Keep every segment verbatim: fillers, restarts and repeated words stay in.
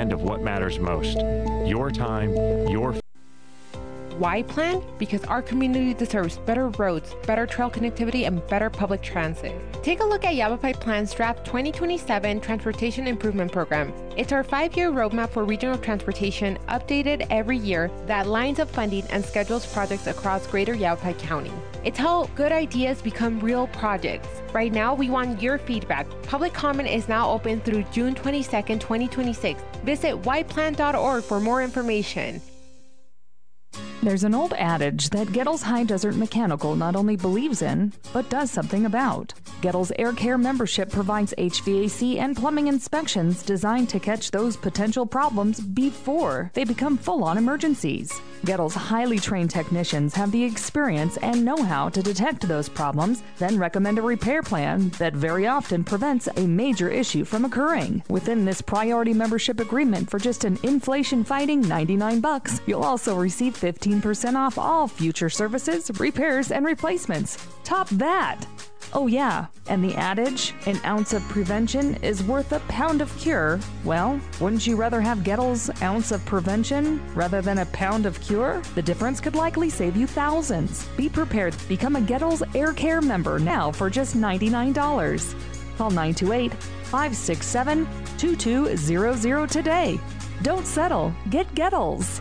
command of what matters most. Your time, your Why plan? Because our community deserves better roads, better trail connectivity, and better public transit. Take a look at Yavapai Plan's Draft twenty twenty-seven Transportation Improvement Program. It's our five-year roadmap for regional transportation, updated every year, that lines up funding and schedules projects across greater Yavapai County. It's how good ideas become real projects. Right now, we want your feedback. Public comment is now open through June twenty-second, twenty twenty-six. Visit why plan dot org for more information. There's an old adage that Gettles High Desert Mechanical not only believes in, but does something about. Gettles Air Care membership provides H V A C and plumbing inspections designed to catch those potential problems before they become full-on emergencies. Gettles' highly trained technicians have the experience and know-how to detect those problems, then recommend a repair plan that very often prevents a major issue from occurring. Within this priority membership agreement for just an inflation-fighting ninety-nine bucks, you'll also receive fifteen percent off all future services, repairs, and replacements. Top that! Oh yeah, and the adage, an ounce of prevention is worth a pound of cure. Well, wouldn't you rather have Gettles' ounce of prevention rather than a pound of cure? The difference could likely save you thousands. Be prepared. Become a Gettles Air Care member now for just ninety-nine dollars. Call nine two eight, five six seven, two two zero zero today. Don't settle. Get Gettles.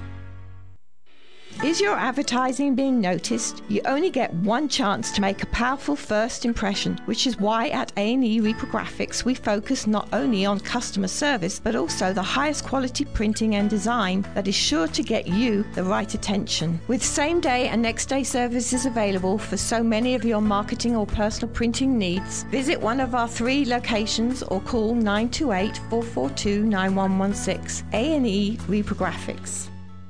Is your advertising being noticed? You only get one chance to make a powerful first impression, which is why at A and E Reprographics we focus not only on customer service, but also the highest quality printing and design that is sure to get you the right attention. With same day and next day services available for so many of your marketing or personal printing needs, visit one of our three locations or call nine two eight, four four two, nine one one six. A and E Reprographics.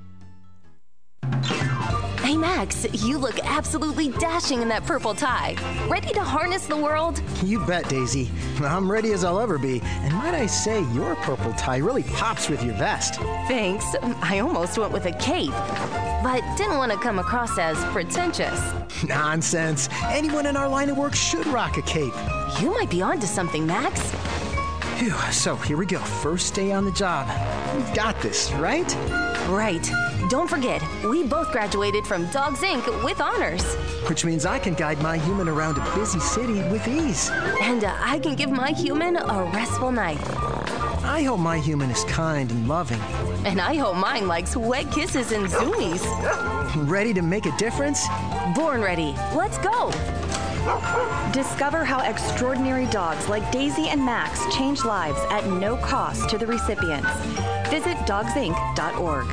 Hey Max, you look absolutely dashing in that purple tie. Ready to harness the world? You bet, Daisy. I'm ready as I'll ever be. And might I say, your purple tie really pops with your vest. Thanks. I almost went with a cape, but didn't want to come across as pretentious. Nonsense. Anyone in our line of work should rock a cape. You might be onto something, Max. Phew, so here we go. First day on the job. We've got this, right? Right. Don't forget, we both graduated from Dogs Incorporated with honors. Which means I can guide my human around a busy city with ease. And uh, I can give my human a restful night. I hope my human is kind and loving. And I hope mine likes wet kisses and zoomies. Ready to make a difference? Born ready. Let's go. Discover how extraordinary dogs like Daisy and Max change lives at no cost to the recipients. Visit dogs inc dot org.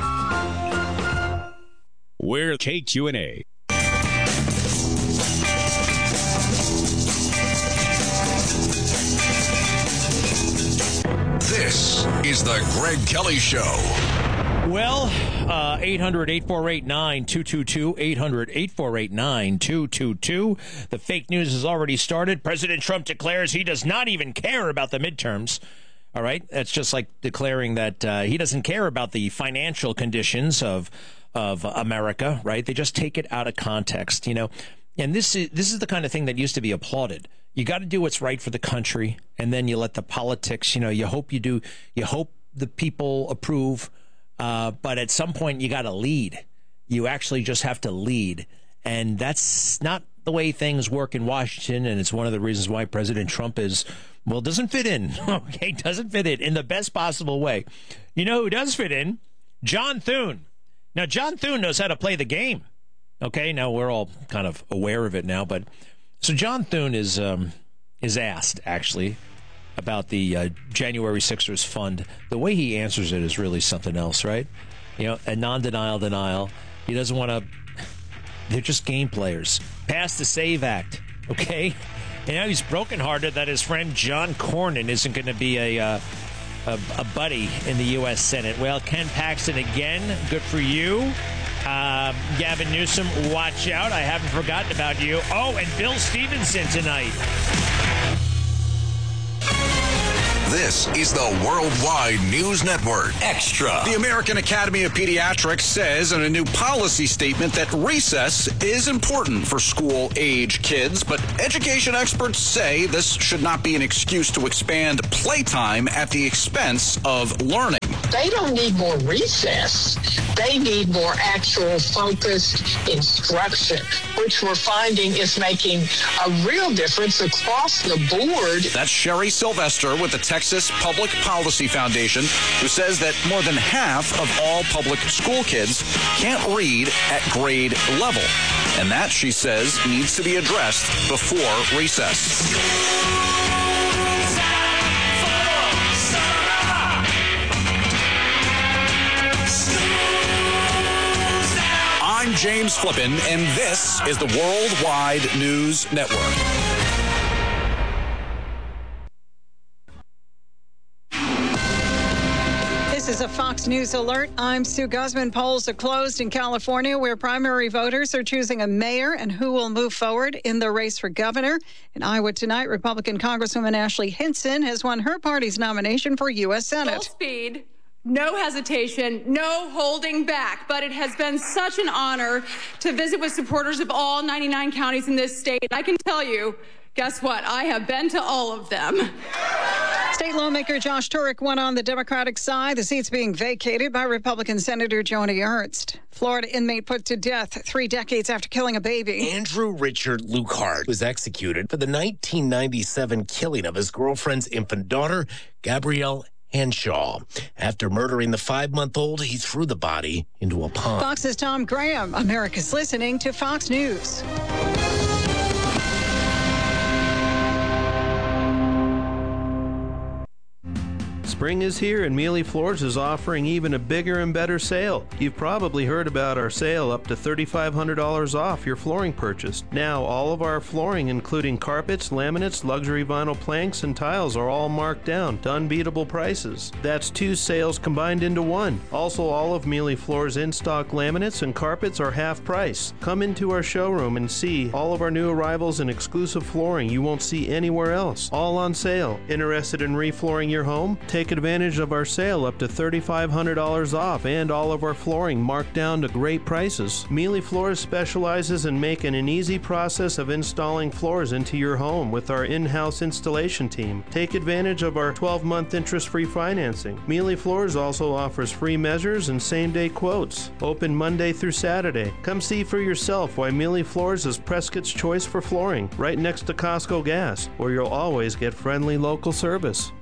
We're K Q and A. This is the Greg Kelly Show. Well, uh, eight hundred, eight four eight, nine two two two, eight hundred, eight four eight, nine two two two. The fake news has already started. President Trump declares he does not even care about the midterms. All right? That's just like declaring that uh, he doesn't care about the financial conditions of of America, right? They just take it out of context, you know. And this is this is the kind of thing that used to be applauded. You got to do what's right for the country, and then you let the politics, you know, you hope you do, you hope the people approve. Uh, but at some point, you got to lead. You actually just have to lead. And that's not the way things work in Washington. And it's one of the reasons why President Trump is, well, doesn't fit in. Okay, doesn't fit in in the best possible way. You know who does fit in? John Thune. Now, John Thune knows how to play the game. Okay, now we're all kind of aware of it now. But so John Thune is um, is asked, actually, about the uh, January Sixers fund. The way he answers it is really something else, right? You know, a non-denial denial. He doesn't want to. They're just game players. Pass the SAVE Act, okay? And now he's brokenhearted that his friend John Cornyn isn't going to be a, uh, a a buddy in the U S Senate. Well, Ken Paxton again. Good for you. Uh, Gavin Newsom, watch out. I haven't forgotten about you. Oh, and Bill Stevenson tonight. This is the Worldwide News Network Extra. The American Academy of Pediatrics says in a new policy statement that recess is important for school-age kids, but education experts say this should not be an excuse to expand playtime at the expense of learning. They don't need more recess. They need more actual focused instruction, which we're finding is making a real difference across the board. That's Sherry Sylvester with the Texas Public Policy Foundation, who says that more than half of all public school kids can't read at grade level. And that, she says, needs to be addressed before recess. I'm James Flippin, and this is the Worldwide News Network. This is a Fox News alert. I'm Sue Guzman. Polls are closed in California, where primary voters are choosing a mayor and who will move forward in the race for governor. In Iowa tonight, Republican Congresswoman Ashley Hinson has won her party's nomination for U S Senate. Full speed. No hesitation, no holding back, but it has been such an honor to visit with supporters of all ninety-nine counties in this state. I can tell you, guess what? I have been to all of them. State lawmaker Josh Turek won on the Democratic side. The seat's being vacated by Republican Senator Joni Ernst. Florida inmate put to death three decades after killing a baby. Andrew Richard Lukehart was executed for the nineteen ninety-seven killing of his girlfriend's infant daughter, Gabrielle Henshaw. After murdering the five-month-old, he threw the body into a pond. Fox's Tom Graham. America's listening to Fox News. Spring is here and Mealy Floors is offering even a bigger and better sale. You've probably heard about our sale up to three thousand five hundred dollars off your flooring purchase. Now, all of our flooring, including carpets, laminates, luxury vinyl planks, and tiles, are all marked down to unbeatable prices. That's two sales combined into one. Also, all of Mealy Floors in-stock laminates and carpets are half price. Come into our showroom and see all of our new arrivals and exclusive flooring you won't see anywhere else. All on sale. Interested in reflooring your home? Take advantage of our sale up to three thousand five hundred dollars off and all of our flooring marked down to great prices. Mealy Floors specializes in making an easy process of installing floors into your home with our in-house installation team. Take advantage of our twelve-month interest-free financing. Mealy Floors also offers free measures and same-day quotes. Open Monday through Saturday. Come see for yourself why Mealy Floors is Prescott's choice for flooring, right next to Costco Gas, where you'll always get friendly local service.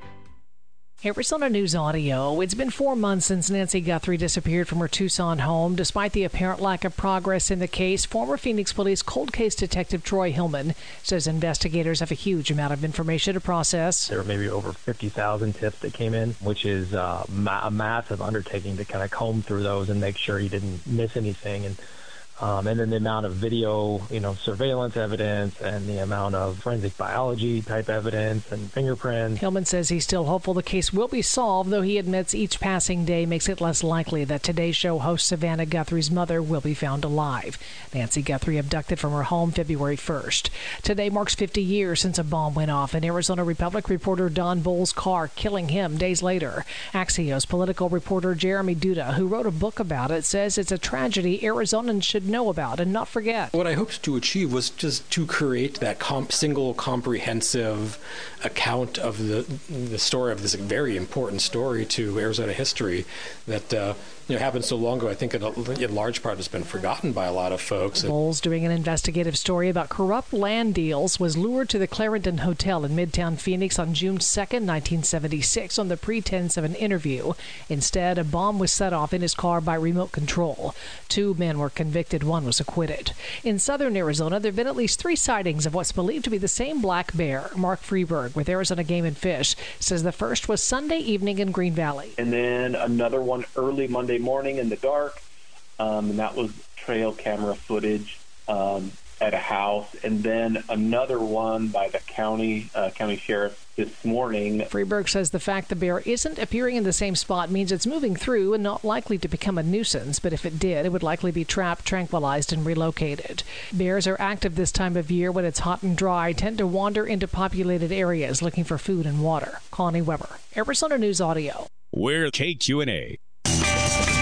Arizona News Audio. It's been four months since Nancy Guthrie disappeared from her Tucson home. Despite the apparent lack of progress in the case, former Phoenix Police cold case detective Troy Hillman says investigators have a huge amount of information to process. There were maybe over fifty thousand tips that came in, which is uh, ma- a massive undertaking to kind of comb through those and make sure you didn't miss anything. And Um, and then the amount of video, you know, surveillance evidence and the amount of forensic biology type evidence and fingerprints. Hillman says he's still hopeful the case will be solved, though he admits each passing day makes it less likely that Today's Show host Savannah Guthrie's mother will be found alive. Nancy Guthrie abducted from her home February first. Today marks fifty years since a bomb went off in Arizona Republic reporter Don Bowles' car, killing him days later. Axios political reporter Jeremy Duda, who wrote a book about it, says it's a tragedy Arizonans should know about and not forget. What I hoped to achieve was just to create that comp- single comprehensive account of the the story of this very important story to Arizona history that uh, you know happened so long ago. I think in, a, in large part has been forgotten by a lot of folks. Bowles, doing an investigative story about corrupt land deals, was lured to the Clarendon Hotel in Midtown Phoenix on June second, nineteen seventy-six on the pretense of an interview. Instead, a bomb was set off in his car by remote control. Two men were convicted. One was acquitted. In southern Arizona, there have been at least three sightings of what's believed to be the same black bear. Mark Freeberg with Arizona Game and Fish says the first was Sunday evening in Green Valley. And then another one early Monday morning in the dark, um, and that was trail camera footage um, at a house. And then another one by the county uh, county sheriff this morning. Freeberg says the fact the bear isn't appearing in the same spot means it's moving through and not likely to become a nuisance, but if it did, it would likely be trapped, tranquilized, and relocated. Bears are active this time of year when it's hot and dry, tend to wander into populated areas looking for food and water. Connie Weber, Arizona News Audio. We're K Q and A.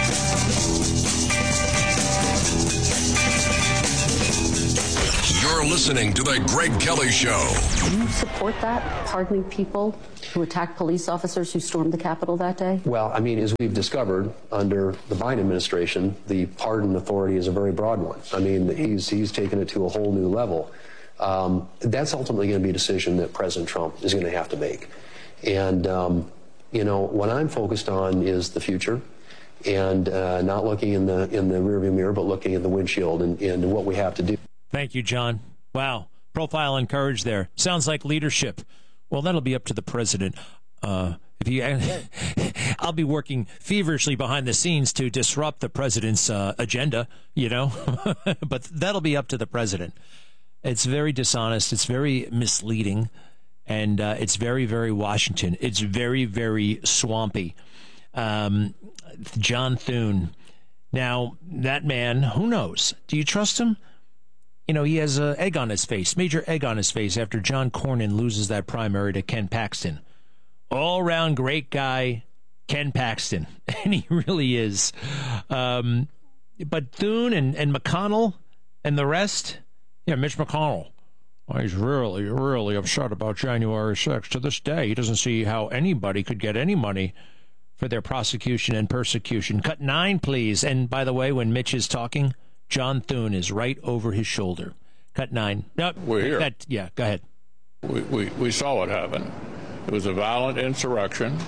You're listening to The Greg Kelly Show. Do you support that, pardoning people who attacked police officers who stormed the Capitol that day? Well, I mean, as we've discovered under the Biden administration, the pardon authority is a very broad one. I mean, he's he's taken it to a whole new level. Um, that's ultimately going to be a decision that President Trump is going to have to make. And, um, you know, what I'm focused on is the future. And uh, not looking in the in the rearview mirror, but looking at the windshield and, and what we have to do. Thank you, John. Wow. Profile and courage there. Sounds like leadership. Well, that'll be up to the president. Uh, if he, I'll be working feverishly behind the scenes to disrupt the president's uh, agenda, you know, but that'll be up to the president. It's very dishonest. It's very misleading. And uh, it's very, very Washington. It's very, very swampy. Um, John Thune. Now, that man, who knows? Do you trust him? You know, he has an egg on his face, major egg on his face after John Cornyn loses that primary to Ken Paxton. All-around great guy, Ken Paxton. And he really is. Um, but Thune and, and McConnell and the rest, yeah, Mitch McConnell, well, he's really, really upset about January sixth. To this day, he doesn't see how anybody could get any money for their prosecution and persecution. Cut nine, please. And by the way, when Mitch is talking, John Thune is right over his shoulder. Cut nine. No, we're here. That, yeah, go ahead. We, we, we saw what happened. It was a violent insurrection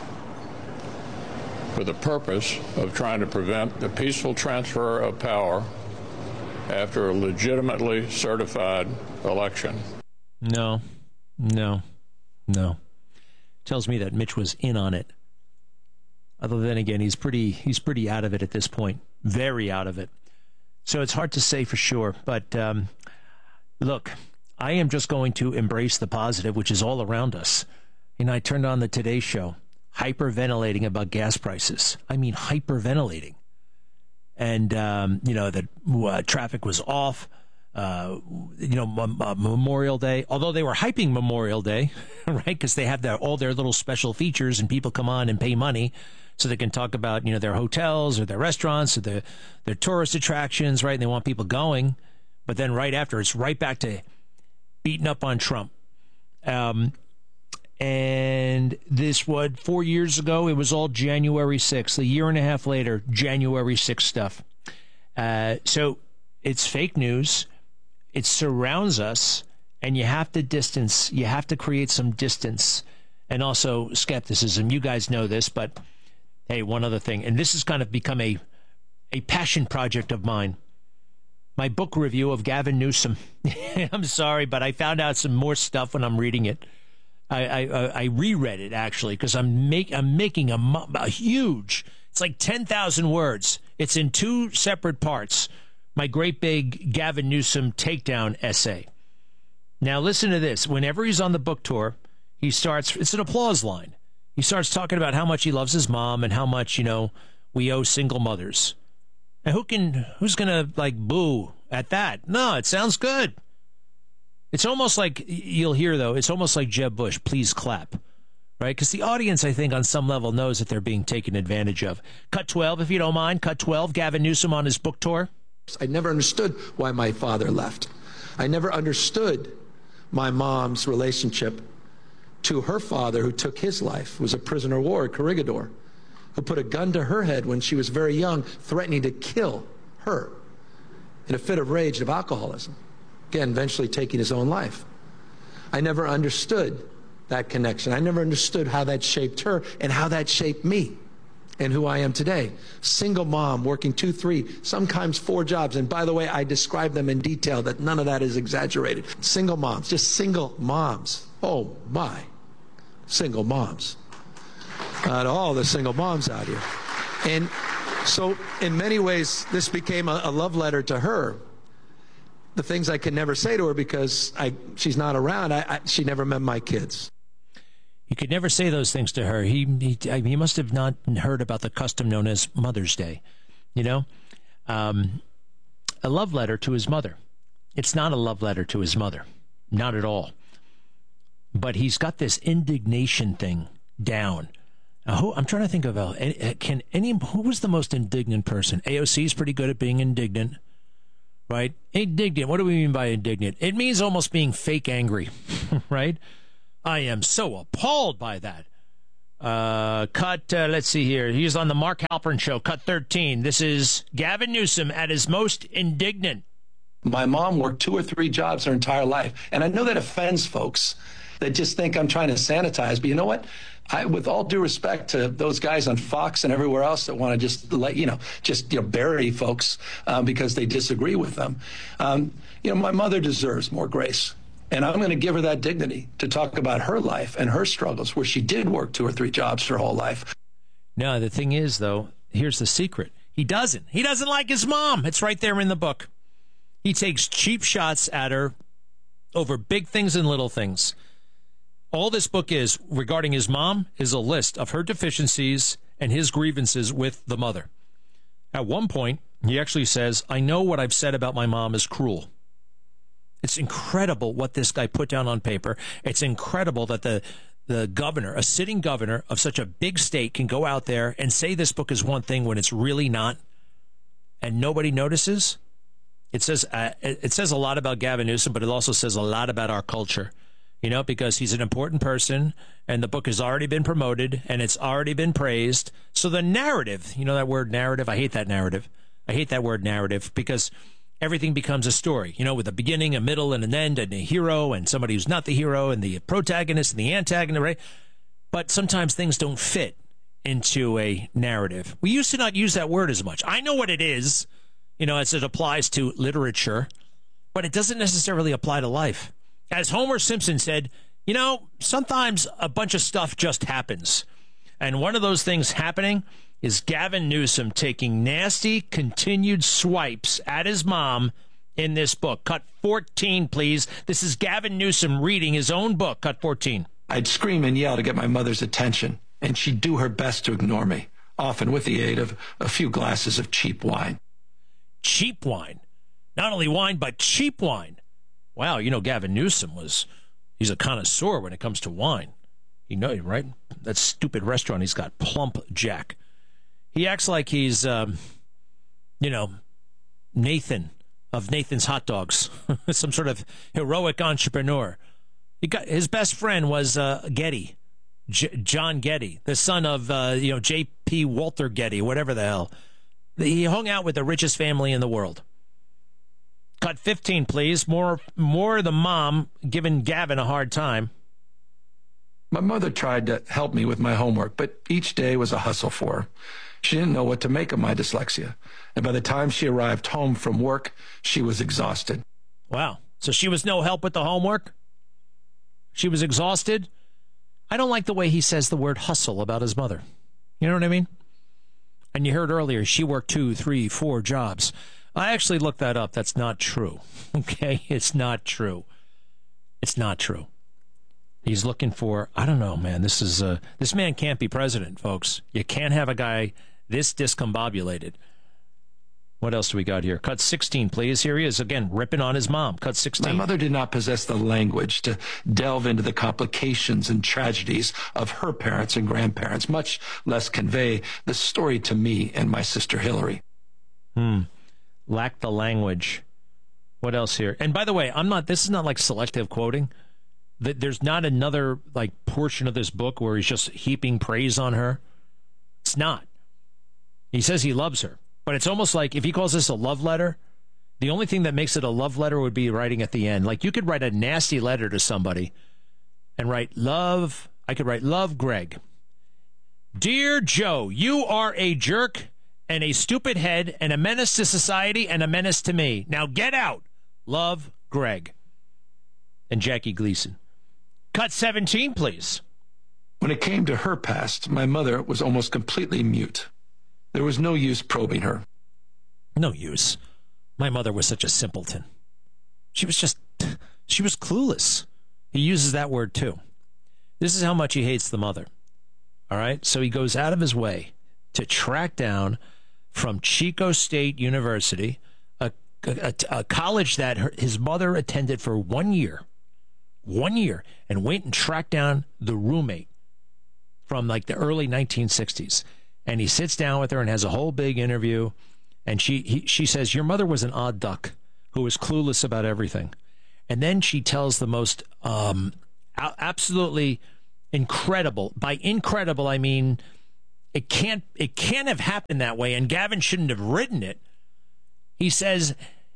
for the purpose of trying to prevent the peaceful transfer of power after a legitimately certified election. No, no, no. Tells me that Mitch was in on it. Other than, again, he's pretty he's pretty out of it at this point. Very out of it. So it's hard to say for sure. But um, look, I am just going to embrace the positive, which is all around us. And I turned on the Today Show, hyperventilating about gas prices. I mean, hyperventilating. And, um, you know, that uh, traffic was off. Uh, you know, m- m- Memorial Day, although they were hyping Memorial Day, right? Because they have their, all their little special features and people come on and pay money so they can talk about, you know, their hotels or their restaurants or their, their tourist attractions, right? And they want people going. But then right after, it's right back to beating up on Trump. Um, and this, what, four years ago, it was all January sixth. A year and a half later, January sixth stuff. Uh, so it's fake news. It surrounds us, and you have to distance. You have to create some distance and also skepticism. You guys know this, but hey, one other thing, and this has kind of become a a passion project of mine. My book review of Gavin Newsom. I'm sorry, but I found out some more stuff when I'm reading it. I I, I reread it actually because I'm make I'm making a, a huge. It's like ten thousand words. It's in two separate parts. My great big Gavin Newsom takedown essay. Now listen to this. Whenever he's on the book tour, he starts, it's an applause line. He starts talking about how much he loves his mom and how much, you know, we owe single mothers. And who can, who's going to like boo at that? No, it sounds good. It's almost like, you'll hear though, it's almost like Jeb Bush, please clap. Right? Because the audience, I think, on some level knows that they're being taken advantage of. Cut twelve, if you don't mind. Cut twelve, Gavin Newsom on his book tour. I never understood why my father left. I never understood my mom's relationship to her father, who took his life, was a prisoner of war at Corregidor, who put a gun to her head when she was very young, threatening to kill her in a fit of rage of alcoholism, again, eventually taking his own life. I never understood that connection. I never understood how that shaped her and how that shaped me and who I am today. Single mom, working two, three, sometimes four jobs. And by the way, I describe them in detail, that none of that is exaggerated. Single moms, just single moms. Oh my, single moms. Not all the single moms out here. And so in many ways, this became a, a love letter to her. The things I can never say to her because I, she's not around, I, I, she never met my kids. You could never say those things to her. He, he he must have not heard about the custom known as Mother's Day, you know? Um, a love letter to his mother. It's not a love letter to his mother. Not at all. But he's got this indignation thing down. Now, who, I'm trying to think of, a, can any, who was the most indignant person? A O C is pretty good at being indignant, right? Indignant. What do we mean by indignant? It means almost being fake angry, right? I am so appalled by that. Uh, cut, uh, let's see here. He's on the Mark Halperin show, cut thirteen. This is Gavin Newsom at his most indignant. My mom worked two or three jobs her entire life. And I know that offends folks that just think I'm trying to sanitize. But you know what? I, with all due respect to those guys on Fox and everywhere else that want to just let, you know, just, you know, bury folks um, because they disagree with them. Um, you know, my mother deserves more grace. And I'm going to give her that dignity to talk about her life and her struggles, where she did work two or three jobs her whole life. No, the thing is, though, here's the secret. He doesn't. He doesn't like his mom. It's right there in the book. He takes cheap shots at her over big things and little things. All this book is regarding his mom is a list of her deficiencies and his grievances with the mother. At one point, he actually says, I know what I've said about my mom is cruel. It's incredible what this guy put down on paper. It's incredible that the, the governor, a sitting governor of such a big state, can go out there and say this book is one thing when it's really not, and nobody notices. It says uh, it says a lot about Gavin Newsom, but it also says a lot about our culture, you know, because he's an important person, and the book has already been promoted, and it's already been praised. So the narrative, you know that word narrative? I hate that narrative. I hate that word narrative because everything becomes a story, you know, with a beginning, a middle, and an end, and a hero, and somebody who's not the hero, and the protagonist, and the antagonist, right? But sometimes things don't fit into a narrative. We used to not use that word as much. I know what it is, you know, as it applies to literature, but it doesn't necessarily apply to life. As Homer Simpson said, you know, sometimes a bunch of stuff just happens. And one of those things happening is Gavin Newsom taking nasty, continued swipes at his mom in this book. Cut fourteen, please. This is Gavin Newsom reading his own book. Cut fourteen. I'd scream and yell to get my mother's attention, and she'd do her best to ignore me, often with the aid of a few glasses of cheap wine. Cheap wine. Not only wine, but cheap wine. Wow, you know, Gavin Newsom was, he's a connoisseur when it comes to wine. You know, right? That stupid restaurant he's got, Plump Jack. He acts like he's, um, you know, Nathan of Nathan's Hot Dogs, some sort of heroic entrepreneur. He got, his best friend was uh, Getty, J- John Getty, the son of, uh, you know, J P Walter Getty, whatever the hell. He hung out with the richest family in the world. Cut fifteen, please. More, more of the mom giving Gavin a hard time. My mother tried to help me with my homework, but each day was a hustle for her. She didn't know what to make of my dyslexia. And by the time she arrived home from work, she was exhausted. Wow. So she was no help with the homework? She was exhausted? I don't like the way he says the word hustle about his mother. You know what I mean? And you heard earlier, she worked two, three, four jobs. I actually looked that up. That's not true. Okay? It's not true. It's not true. He's looking for, I don't know, man. This is uh, this man can't be president, folks. You can't have a guy this discombobulated. What else do we got here? Cut sixteen, please. Here he is again, ripping on his mom. Cut sixteen. My mother did not possess the language to delve into the complications and tragedies of her parents and grandparents, much less convey the story to me and my sister Hillary. Hmm. Lacked the language. What else here? And by the way, I'm not. This is not like selective quoting. There's not another like portion of this book where he's just heaping praise on her. It's not. He says he loves her, but it's almost like if he calls this a love letter, the only thing that makes it a love letter would be writing at the end. Like you could write a nasty letter to somebody and write love. I could write love, Greg. Dear Joe, you are a jerk and a stupid head and a menace to society and a menace to me. Now get out. Love, Greg. And Jackie Gleason. Cut seventeen, please. When it came to her past, my mother was almost completely mute. There was no use probing her. No use. My mother was such a simpleton. She was just, she was clueless. He uses that word too. This is how much he hates the mother. All right? So he goes out of his way to track down from Chico State University, a, a, a college that her, his mother attended for one year. One year, and went and tracked down the roommate from like the early nineteen sixties. And he sits down with her and has a whole big interview. And she he, she says, your mother was an odd duck. who is clueless about everything. And then she tells the most um, absolutely incredible. By incredible, I mean it can't it can't have happened that way, and Gavin shouldn't have written it. He says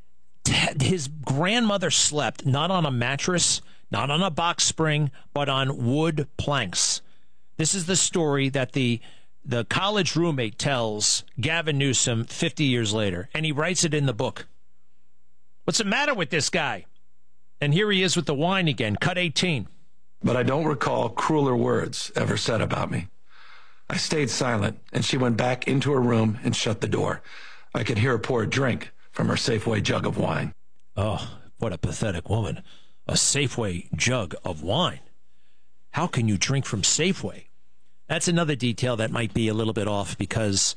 his grandmother slept not on a mattress, not on a box spring, but on wood planks. This is the story that the the college roommate tells Gavin Newsom fifty years later, and he writes it in the book. What's the matter with this guy? And here he is with the wine again, cut eighteen. But I don't recall crueler words ever said about me. I stayed silent, and she went back into her room and shut the door. I could hear her pour a drink from her Safeway jug of wine. Oh, what a pathetic woman. A Safeway jug of wine. How can you drink from Safeway? That's another detail that might be a little bit off because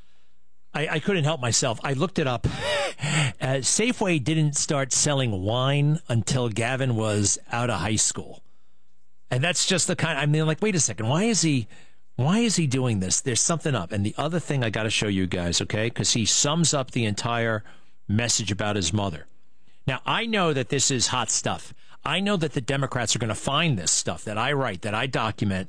I, I couldn't help myself. I looked it up. Uh, Safeway didn't start selling wine until Gavin was out of high school. And that's just the kind, I mean, like, wait a second, why is he, why is he doing this? There's something up. And the other thing I got to show you guys, okay, because he sums up the entire message about his mother. Now, I know that this is hot stuff. I know that the Democrats are going to find this stuff that I write, that I document,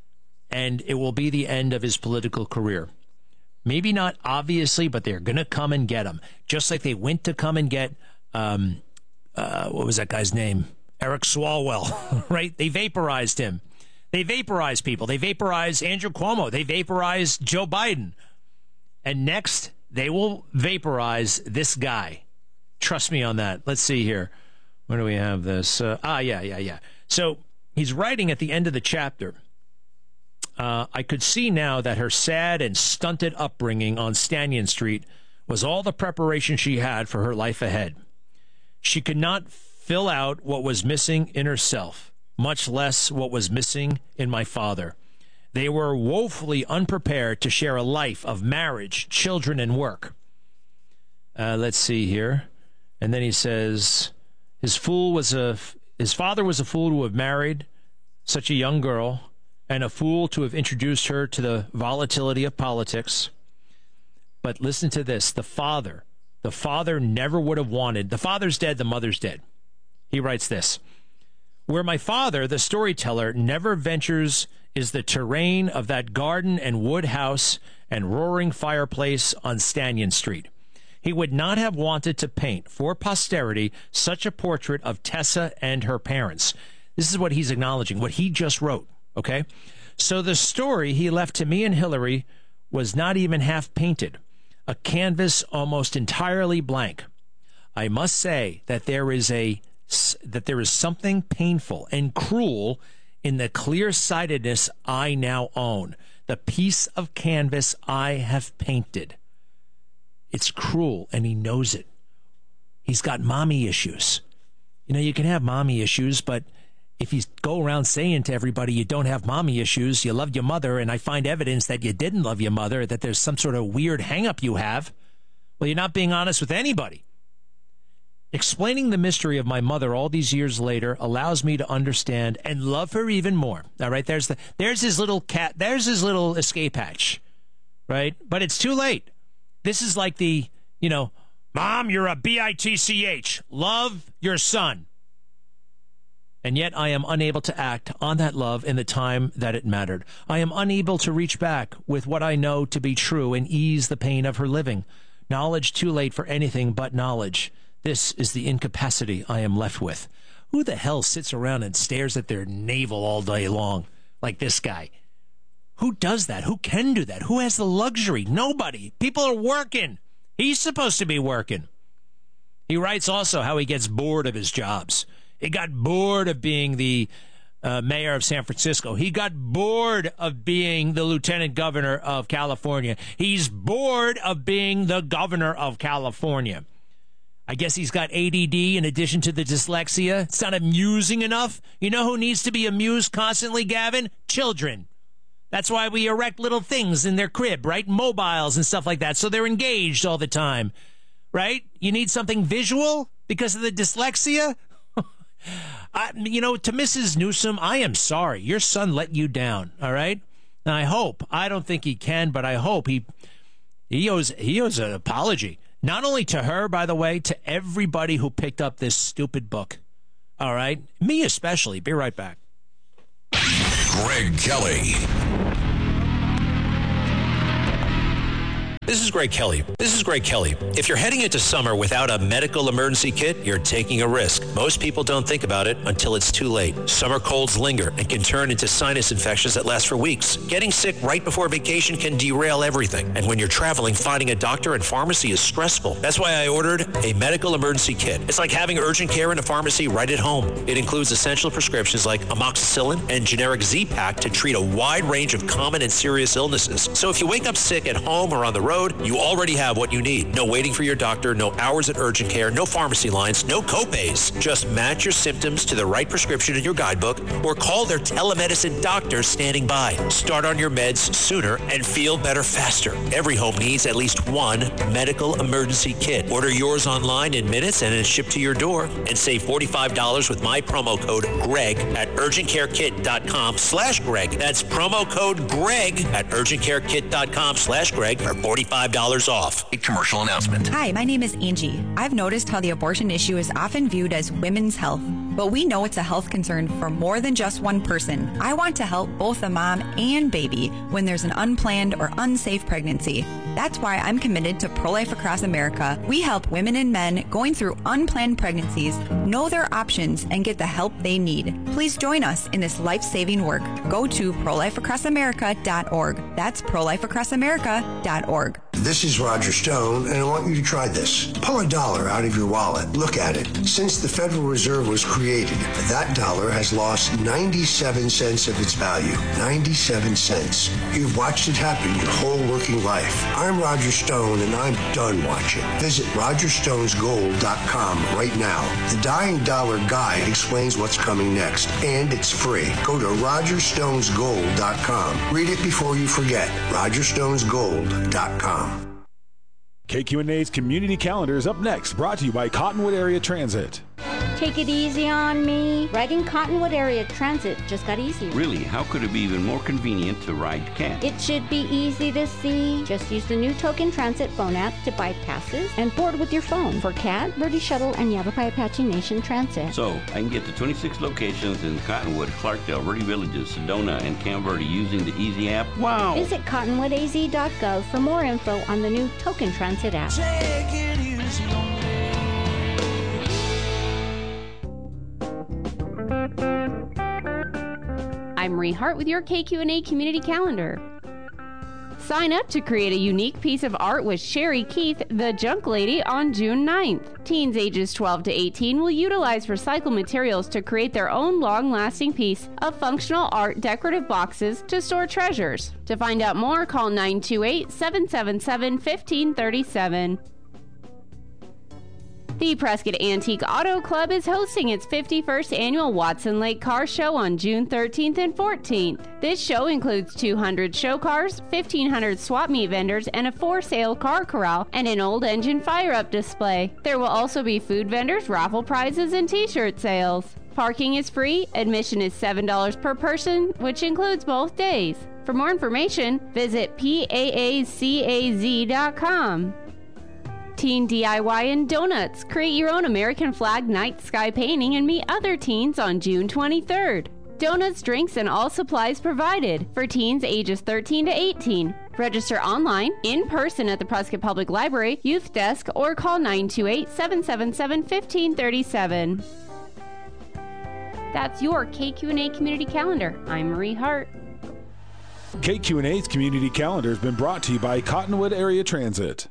and it will be the end of his political career. Maybe not obviously, but they're going to come and get him. Just like they went to come and get, um, uh, what was that guy's name? Eric Swalwell, right? They vaporized him. They vaporized people. They vaporized Andrew Cuomo. They vaporized Joe Biden. And next, they will vaporize this guy. Trust me on that. Let's see here. Where do we have this? Uh, ah, yeah, yeah, yeah. So he's writing at the end of the chapter. Uh, I could see now that her sad and stunted upbringing on Stanton Street was all the preparation she had for her life ahead. She could not fill out what was missing in herself, much less what was missing in my father. They were woefully unprepared to share a life of marriage, children, and work. Uh, let's see here. And then he says, his fool was a, his father was a fool to have married such a young girl, and a fool to have introduced her to the volatility of politics. But listen to this. The father, the father never would have wanted, the father's dead, the mother's dead. He writes this, where my father, the storyteller, never ventures is the terrain of that garden and wood house and roaring fireplace on Stanton Street. He would not have wanted to paint for posterity such a portrait of Tessa and her parents. This is what he's acknowledging, what he just wrote. Okay, so the story he left to me and Hillary was not even half painted, a canvas almost entirely blank. I must say that there is a that there is something painful and cruel in the clear-sightedness I now own, the piece of canvas I have painted. It's cruel, and he knows it. He's got mommy issues. You know, you can have mommy issues, but if you go around saying to everybody you don't have mommy issues, you love your mother, and I find evidence that you didn't love your mother, that there's some sort of weird hang-up you have, well, you're not being honest with anybody. Explaining the mystery of my mother all these years later allows me to understand and love her even more. All right, there's the there's his little cat, there's his little escape hatch, right? But it's too late. This is like the, you know, Mom, you're a B I T C H. Love your son. And yet I am unable to act on that love in the time that it mattered. I am unable to reach back with what I know to be true and ease the pain of her living. Knowledge too late for anything but knowledge. This is the incapacity I am left with. Who the hell sits around and stares at their navel all day long like this guy? Who does that? Who can do that? Who has the luxury? Nobody. People are working. He's supposed to be working. He writes also how he gets bored of his jobs. He got bored of being the uh, mayor of San Francisco. He got bored of being the lieutenant governor of California. He's bored of being the governor of California. I guess he's got A D D in addition to the dyslexia. It's not amusing enough. You know who needs to be amused constantly, Gavin? Children. That's why we erect little things in their crib, right? Mobiles and stuff like that, so they're engaged all the time, right? You need something visual because of the dyslexia? I, you know, to Missus Newsom, I am sorry. Your son let you down, all right? And I hope, I don't think he can, but I hope he he owes, he owes an apology. Not only to her, by the way, to everybody who picked up this stupid book. All right? Me especially. Be right back. Greg Kelly. This is Greg Kelly. This is Greg Kelly. If you're heading into summer without a medical emergency kit, you're taking a risk. Most people don't think about it until it's too late. Summer colds linger and can turn into sinus infections that last for weeks. Getting sick right before vacation can derail everything. And when you're traveling, finding a doctor and pharmacy is stressful. That's why I ordered a medical emergency kit. It's like having urgent care in a pharmacy right at home. It includes essential prescriptions like amoxicillin and generic Z-Pak to treat a wide range of common and serious illnesses. So if you wake up sick at home or on the road, you already have what you need. No waiting for your doctor, no hours at urgent care, no pharmacy lines, no copays. Just match your symptoms to the right prescription in your guidebook or call their telemedicine doctor standing by. Start on your meds sooner and feel better faster. Every home needs at least one medical emergency kit. Order yours online in minutes and it's shipped to your door. And save forty-five dollars with my promo code GREG at urgentcarekit.com slash Greg. That's promo code GREG at urgentcarekit.com slash Greg for forty-five dollars off. A commercial announcement. Hi, my name is Angie. I've noticed how the abortion issue is often viewed as women's health, but we know it's a health concern for more than just one person. I want to help both the mom and baby when there's an unplanned or unsafe pregnancy. That's why I'm committed to Pro-Life Across America. We help women and men going through unplanned pregnancies know their options and get the help they need. Please join us in this life-saving work. Go to pro life across america dot org. That's pro life across america dot org. This is Roger Stone, and I want you to try this. Pull a dollar out of your wallet. Look at it. Since the Federal Reserve was created, that dollar has lost ninety-seven cents of its value. ninety-seven cents. You've watched it happen your whole working life. I'm Roger Stone, and I'm done watching. Visit roger stones gold dot com right now. The Dying Dollar Guide explains what's coming next, and it's free. Go to roger stones gold dot com. Read it before you forget. roger stones gold dot com. K Q N A's Community Calendar is up next, brought to you by Cottonwood Area Transit. Take it easy on me. Riding Cottonwood Area Transit just got easier. Really? How could it be even more convenient to ride CAT? It should be easy to see. Just use the new Token Transit phone app to buy passes and board with your phone for CAT, Verde Shuttle, and Yavapai Apache Nation Transit. So, I can get to twenty-six locations in Cottonwood, Clarkdale, Verde Villages, Sedona, and Camp Verde using the Easy app? Wow! Visit cottonwood a z dot gov for more info on the new Token Transit app. Take it easy on me. I'm Marie Hart with your K Q N A Community Calendar. Sign up to create a unique piece of art with Sherry Keith, the Junk Lady, on June ninth. Teens ages twelve to eighteen will utilize recycled materials to create their own long-lasting piece of functional art decorative boxes to store treasures. To find out more, call nine two eight, seven seven seven, one five three seven. The Prescott Antique Auto Club is hosting its fifty-first annual Watson Lake Car Show on June thirteenth and fourteenth. This show includes two hundred show cars, fifteen hundred swap meet vendors, and a for-sale car corral and an old engine fire-up display. There will also be food vendors, raffle prizes, and t-shirt sales. Parking is free. Admission is seven dollars per person, which includes both days. For more information, visit P A A C A Z dot com. Teen D I Y and Donuts. Create your own American flag night sky painting and meet other teens on June twenty-third. Donuts, drinks, and all supplies provided for teens ages thirteen to eighteen. Register online, in person at the Prescott Public Library, Youth Desk, or call nine two eight, seven seven seven, one five three seven. That's your K Q N A Community Calendar. I'm Marie Hart. K Q N A's Community Calendar has been brought to you by Cottonwood Area Transit.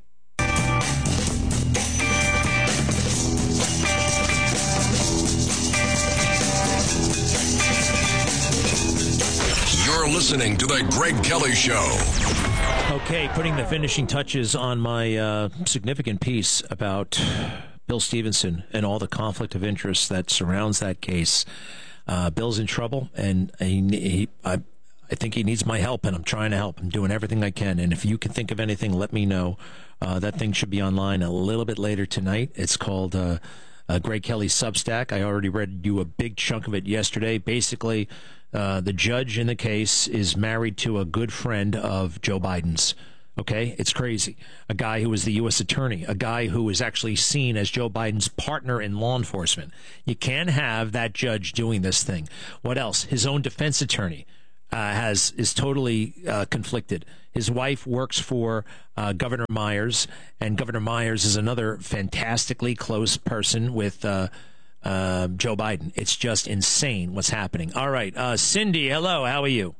You're listening to The Greg Kelly Show. Okay, putting the finishing touches on my uh, significant piece about Bill Stevenson and all the conflict of interest that surrounds that case. Uh, Bill's in trouble, and he, he, I, I think he needs my help, and I'm trying to help. I'm doing everything I can, and if you can think of anything, let me know. Uh, that thing should be online a little bit later tonight. It's called uh, uh, Greg Kelly's Substack. I already read you a big chunk of it yesterday. Basically, Uh, the judge in the case is married to a good friend of Joe Biden's. Okay, it's crazy. A guy who was the U S attorney, a guy who is actually seen as Joe Biden's partner in law enforcement. You can't have that judge doing this thing. What else? His own defense attorney uh, has is totally uh, conflicted. His wife works for uh, Governor Myers, and Governor Myers is another fantastically close person with uh, uh, Joe Biden. It's just insane what's happening. All right, uh, Cindy, hello. How are you?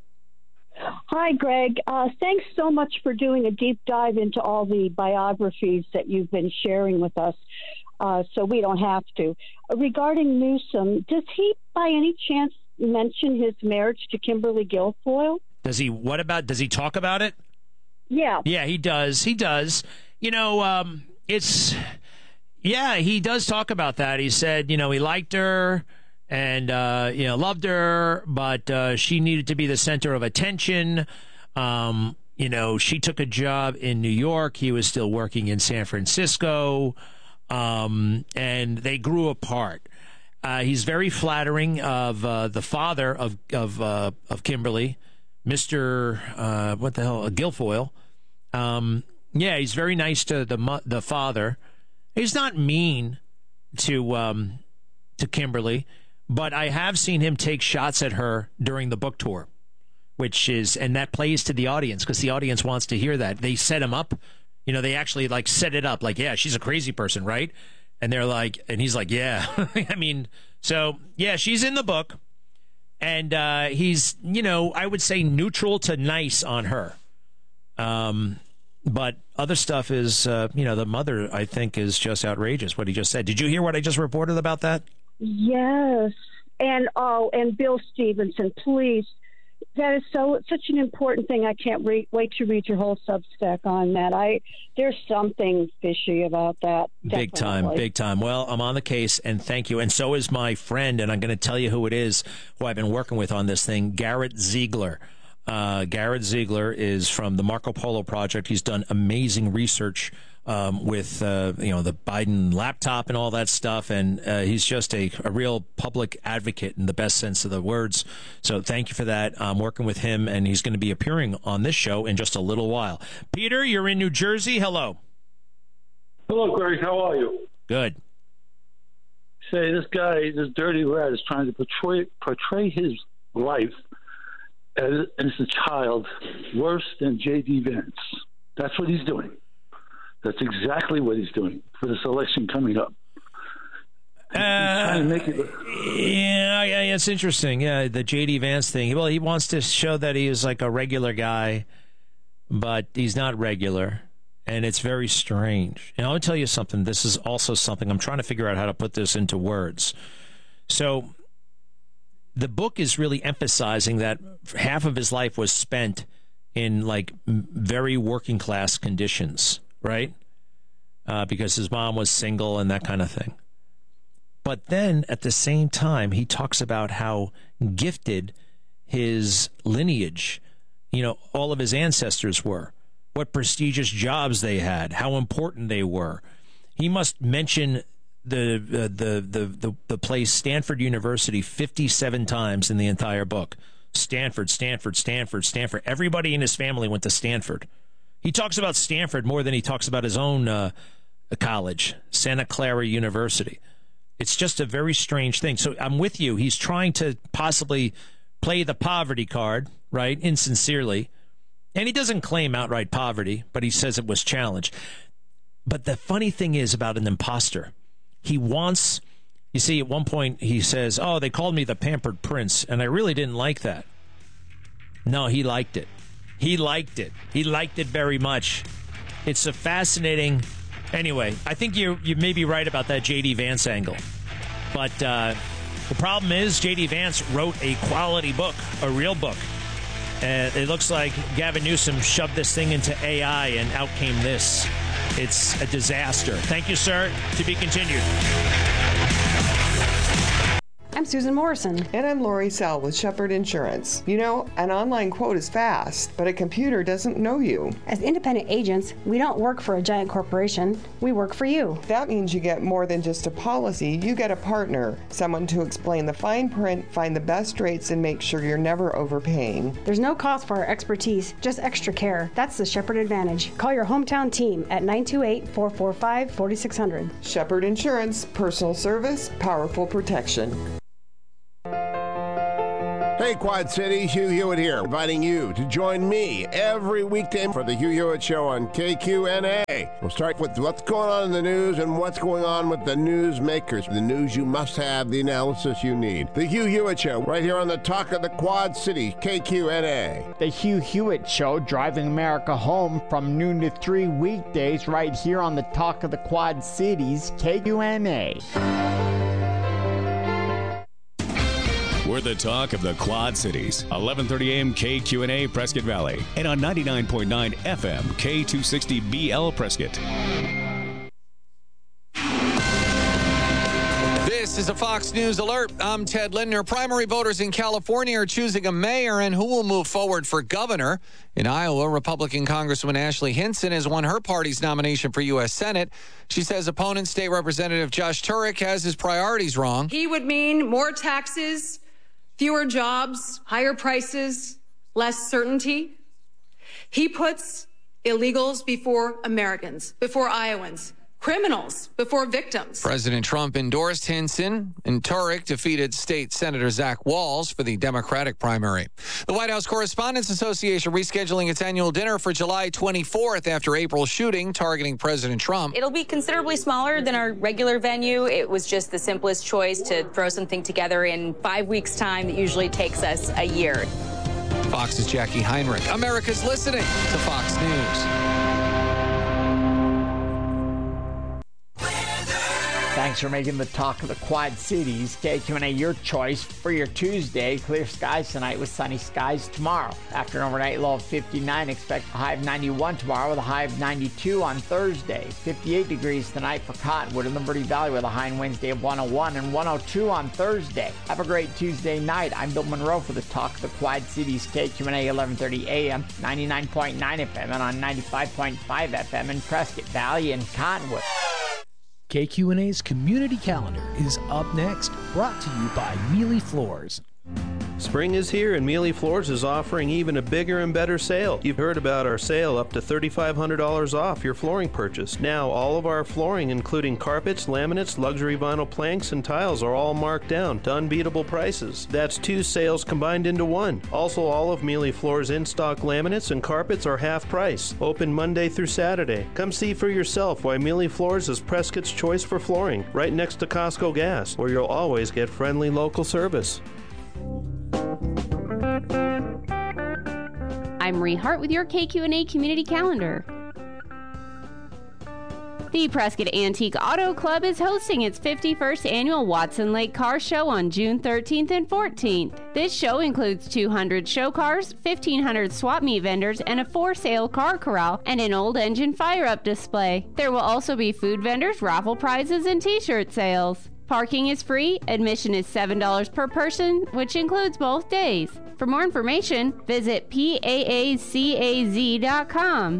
Hi, Greg. Uh, thanks so much for doing a deep dive into all the biographies that you've been sharing with us, uh, so we don't have to. Regarding Newsom, does he by any chance mention his marriage to Kimberly Guilfoyle? Does he? What about, does he talk about it? Yeah. Yeah, he does. He does. You know, um, it's, yeah, he does talk about that. He said, you know, he liked her. And, uh, you know, loved her, but uh, she needed to be the center of attention. Um, you know, she took a job in New York. He was still working in San Francisco. Um, and they grew apart. Uh, he's very flattering of uh, the father of of, uh, of Kimberly, Mister Uh, what the hell, uh, Guilfoyle. Um, yeah, he's very nice to the mo- the father. He's not mean to um, to Kimberly. But I have seen him take shots at her during the book tour, which is, and that plays to the audience because the audience wants to hear that. They set him up. You know, they actually like set it up like, yeah, she's a crazy person, right? And they're like, and he's like, yeah. I mean, so, yeah, she's in the book. And uh, he's, you know, I would say neutral to nice on her. Um, but other stuff is, uh, you know, the mother, I think, is just outrageous, what he just said. Did you hear what I just reported about that? Yes. And oh, and Bill Stevenson, please. That is so such an important thing. I can't re- wait to read your whole Substack on that. I there's something fishy about that. Big time, definitely. big time. Well, I'm on the case, and thank you. And so is my friend, and I'm going to tell you who it is, who I've been working with on this thing, Garrett Ziegler. Uh, Garrett Ziegler is from the Marco Polo Project. He's done amazing research um, with uh, you know the Biden laptop and all that stuff, and uh, he's just a, a real public advocate in the best sense of the words. So thank you for that. I'm working with him, and he's going to be appearing on this show in just a little while. Peter, you're in New Jersey. Hello. Hello, Greg. How are you? Good. Say, this guy, this dirty rat, is trying to portray portray his life as, as a child worse than J D. Vance. That's what he's doing. That's exactly what he's doing for this election coming up. Uh, trying to make it look- yeah, yeah, yeah, it's interesting. Yeah, the J D. Vance thing. Well, he wants to show that he is like a regular guy, but he's not regular, and it's very strange. And I'll tell you something. This is also something I'm trying to figure out how to put this into words. So the book is really emphasizing that half of his life was spent in like very working class conditions, right? Uh, because his mom was single and that kind of thing. But then at the same time, he talks about how gifted his lineage, you know, all of his ancestors were, what prestigious jobs they had, how important they were. He must mention the uh, the, the the the place Stanford University fifty-seven times in the entire book. Stanford, Stanford, Stanford, Stanford. Everybody in his family went to Stanford. He talks about Stanford more than he talks about his own uh, college, Santa Clara University. It's just a very strange thing. So I'm with you. He's trying to possibly play the poverty card, right, insincerely. And he doesn't claim outright poverty, but he says it was challenged. But the funny thing is about an imposter, he wants, you see, at one point he says, oh, they called me the Pampered Prince, and I really didn't like that. No, he liked it. He liked it. He liked it very much. It's a fascinating... Anyway, I think you you may be right about that J D. Vance angle. But uh, the problem is J D. Vance wrote a quality book, a real book. Uh, it looks like Gavin Newsom shoved this thing into A I and out came this. It's a disaster. Thank you, sir. To be continued. I'm Susan Morrison. And I'm Lori Sell with Shepherd Insurance. You know, an online quote is fast, but a computer doesn't know you. As independent agents, we don't work for a giant corporation. We work for you. That means you get more than just a policy. You get a partner, someone to explain the fine print, find the best rates, and make sure you're never overpaying. There's no cost for our expertise, just extra care. That's the Shepherd Advantage. Call your hometown team at nine two eight, four four five, four six zero zero. Shepherd Insurance, personal service, powerful protection. Hey, Quad Cities, Hugh Hewitt here, inviting you to join me every weekday for the Hugh Hewitt Show on K Q N A. We'll start with what's going on in the news and what's going on with the news makers. The news you must have, the analysis you need. The Hugh Hewitt Show, right here on the Talk of the Quad Cities, K Q N A. The Hugh Hewitt Show, driving America home from noon to three weekdays, right here on the Talk of the Quad Cities, K Q N A. We're the talk of the Quad Cities. eleven thirty a.m. K Q N A Prescott Valley. And on ninety-nine point nine F M K two sixty B L Prescott. This is a Fox News alert. I'm Ted Lindner. Primary voters in California are choosing a mayor and who will move forward for governor. In Iowa, Republican Congresswoman Ashley Hinson has won her party's nomination for U S Senate. She says opponent State Representative Josh Turek has his priorities wrong. He would mean more taxes, fewer jobs, higher prices, less certainty. He puts illegals before Americans, before Iowans, criminals before victims. President Trump endorsed Hinson, and Turek defeated State Senator Zach Walz for the Democratic primary. The White House Correspondents Association rescheduling its annual dinner for July twenty-fourth after April's shooting targeting President Trump. It'll be considerably smaller than our regular venue. It was just the simplest choice to throw something together in five weeks' time that usually takes us a year. Fox's Jackie Heinrich. America's listening to Fox News. Thanks for making the Talk of the Quad Cities. K Q N A, your choice for your Tuesday. Clear skies tonight with sunny skies tomorrow. After an overnight low of fifty-nine, expect a high of ninety-one tomorrow with a high of ninety-two on Thursday. fifty-eight degrees tonight for Cottonwood and Liberty Valley with a high on Wednesday of one oh one and one oh two on Thursday. Have a great Tuesday night. I'm Bill Monroe for the Talk of the Quad Cities. K Q N A, eleven thirty a m, ninety-nine point nine F M and on ninety-five point five F M in Prescott Valley and Cottonwood. K Q N A's Community Calendar is up next, brought to you by Mealy Floors. Spring is here and Mealy Floors is offering even a bigger and better sale. You've heard about our sale up to three thousand five hundred dollars off your flooring purchase. Now all of our flooring, including carpets, laminates, luxury vinyl planks, and tiles are all marked down to unbeatable prices. That's two sales combined into one. Also, all of Mealy Floors in-stock laminates and carpets are half price. Open Monday through Saturday. Come see for yourself why Mealy Floors is Prescott's choice for flooring, right next to Costco Gas, where you'll always get friendly local service. I'm Marie Hart with your K Q N A Community Calendar. The Prescott Antique Auto Club is hosting its fifty-first annual Watson Lake Car Show on June thirteenth and fourteenth. This show includes two hundred show cars, fifteen hundred swap meet vendors, and a for-sale car corral and an old engine fire-up display. There will also be food vendors, raffle prizes, and t-shirt sales. Parking is free. Admission is seven dollars per person, which includes both days. For more information, visit P A A C A Z dot com.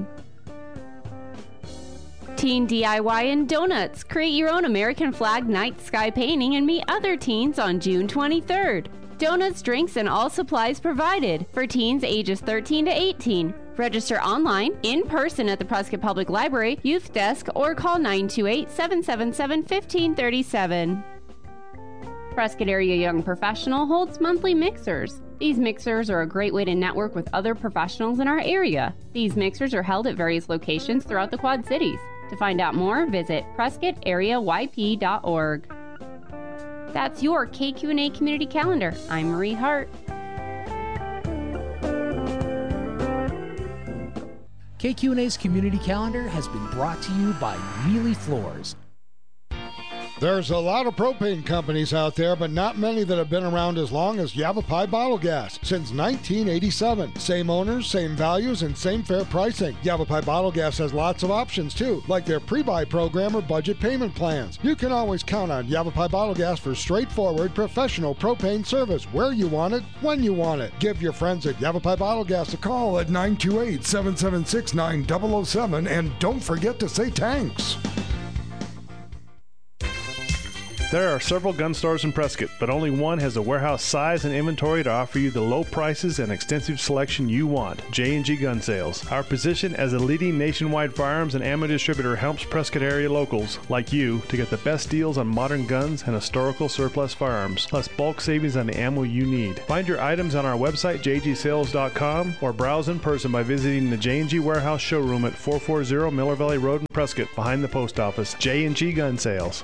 Teen D I Y and Donuts. Create your own American flag night sky painting and meet other teens on June twenty-third. Donuts, drinks, and all supplies provided for teens ages thirteen to eighteen. Register online, in person at the Prescott Public Library, Youth Desk, or call nine two eight, seven seven seven, one five three seven. Prescott Area Young Professional holds monthly mixers. These mixers are a great way to network with other professionals in our area. These mixers are held at various locations throughout the Quad Cities. To find out more, visit prescott area y p dot org. That's your K Q N A Community Calendar. I'm Marie Hart. K Q N A's Community Calendar has been brought to you by Mealy Floors. There's a lot of propane companies out there, but not many that have been around as long as Yavapai Bottle Gas since nineteen eighty-seven. Same owners, same values, and same fair pricing. Yavapai Bottle Gas has lots of options too, like their pre-buy program or budget payment plans. You can always count on Yavapai Bottle Gas for straightforward, professional propane service where you want it, when you want it. Give your friends at Yavapai Bottle Gas a call at nine two eight, seven seven six, nine zero zero seven and don't forget to say thanks. There are several gun stores in Prescott, but only one has the warehouse size and inventory to offer you the low prices and extensive selection you want. J and G Gun Sales. Our position as a leading nationwide firearms and ammo distributor helps Prescott area locals, like you, to get the best deals on modern guns and historical surplus firearms, plus bulk savings on the ammo you need. Find your items on our website, j g sales dot com, or browse in person by visiting the J and G Warehouse showroom at four forty Miller Valley Road in Prescott, behind the post office. J and G Gun Sales.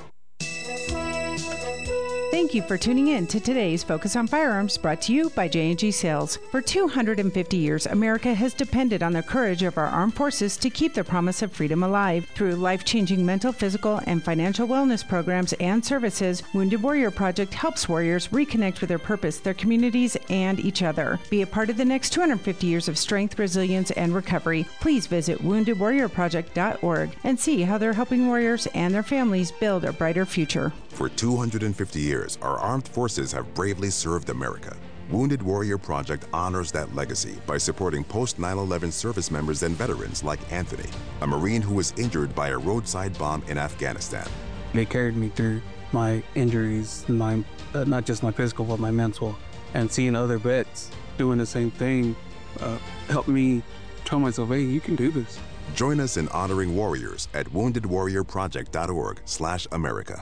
Thank you for tuning in to today's Focus on Firearms, brought to you by J and G Sales. For two hundred fifty years, America has depended on the courage of our armed forces to keep the promise of freedom alive. Through life-changing mental, physical, and financial wellness programs and services, Wounded Warrior Project helps warriors reconnect with their purpose, their communities, and each other. Be a part of the next two hundred fifty years of strength, resilience, and recovery. Please visit wounded warrior project dot org and see how they're helping warriors and their families build a brighter future. For two hundred fifty years, our armed forces have bravely served America. Wounded Warrior Project honors that legacy by supporting post nine eleven service members and veterans like Anthony, a Marine who was injured by a roadside bomb in Afghanistan. They carried me through my injuries, my uh, not just my physical, but my mental. And seeing other vets doing the same thing uh, helped me tell myself, hey, you can do this. Join us in honoring warriors at wounded warrior project dot org slash America.